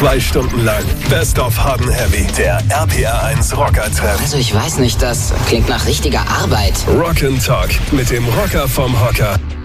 2 Stunden lang Best of Hard and Heavy. Der RPR1 Rocker-Treff. Also ich weiß nicht, das klingt nach richtiger Arbeit. Rock and Talk mit dem Rocker vom Hocker.